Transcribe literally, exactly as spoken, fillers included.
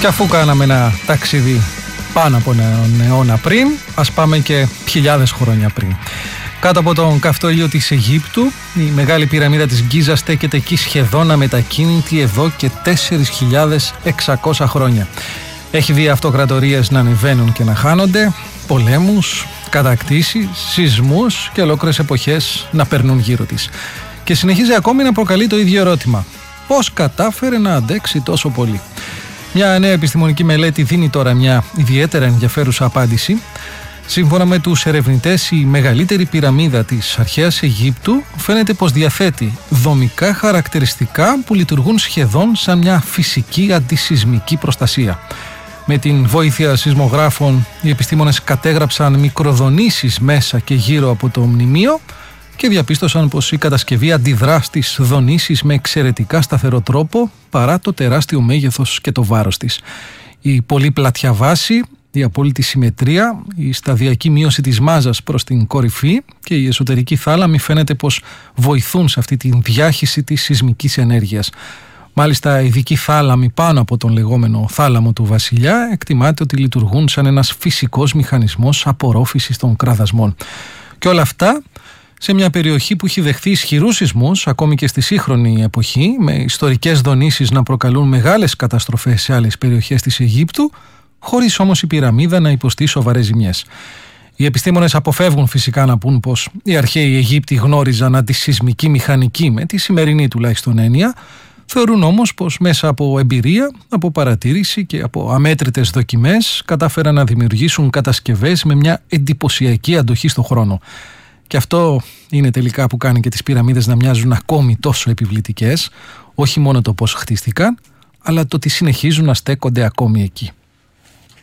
Και αφού κάναμε ένα ταξίδι πάνω από έναν αιώνα πριν, ας πάμε και χιλιάδες χρόνια πριν. Κάτω από τον καυτό ήλιο της Αιγύπτου, η μεγάλη πυραμίδα της Γκίζας στέκεται εκεί σχεδόν αμετακίνητη εδώ και τέσσερις χιλιάδες εξακόσια χρόνια. Έχει δει αυτοκρατορίες να ανεβαίνουν και να χάνονται, πολέμους, κατακτήσεις, σεισμούς και ολόκληρες εποχές να περνούν γύρω της. Και συνεχίζει ακόμη να προκαλεί το ίδιο ερώτημα. Πώς κατάφερε να αντέξει τόσο πολύ? Μια νέα επιστημονική μελέτη δίνει τώρα μια ιδιαίτερα ενδιαφέρουσα απάντηση. Σύμφωνα με τους ερευνητές, η μεγαλύτερη πυραμίδα της αρχαίας Αιγύπτου φαίνεται πως διαθέτει δομικά χαρακτηριστικά που λειτουργούν σχεδόν σαν μια φυσική αντισυσμική προστασία. Με την βοήθεια σεισμογράφων, οι επιστήμονες κατέγραψαν μικροδονήσεις μέσα και γύρω από το μνημείο και διαπίστωσαν πως η κατασκευή αντιδρά στις δονήσεις με εξαιρετικά σταθερό τρόπο παρά το τεράστιο μέγεθος και το βάρος της. Η πολύ πλατιά βάση, η απόλυτη συμμετρία, η σταδιακή μείωση της μάζας προς την κορυφή και η εσωτερική θάλαμη φαίνεται πως βοηθούν σε αυτή τη διάχυση της σεισμικής ενέργειας. Μάλιστα, οι ειδικοί θάλαμοι πάνω από τον λεγόμενο θάλαμο του βασιλιά εκτιμάται ότι λειτουργούν σαν ένας φυσικός μηχανισμός απορρόφησης των κραδασμών. Και όλα αυτά σε μια περιοχή που έχει δεχθεί ισχυρούς σεισμούς ακόμη και στη σύγχρονη εποχή, με ιστορικές δονήσεις να προκαλούν μεγάλες καταστροφές σε άλλες περιοχές της Αιγύπτου, χωρίς όμως η πυραμίδα να υποστεί σοβαρές ζημιές. Οι επιστήμονες αποφεύγουν φυσικά να πούν πως οι αρχαίοι Αιγύπτιοι γνώριζαν αντισυσμική μηχανική με τη σημερινή τουλάχιστον έννοια. Θεωρούν όμως πως μέσα από εμπειρία, από παρατήρηση και από αμέτρητες δοκιμές κατάφεραν να δημιουργήσουν κατασκευές με μια εντυπωσιακή αντοχή στον χρόνο. Και αυτό είναι τελικά που κάνει και τις πυραμίδες να μοιάζουν ακόμη τόσο επιβλητικές, όχι μόνο το πώς χτίστηκαν, αλλά το ότι συνεχίζουν να στέκονται ακόμη εκεί.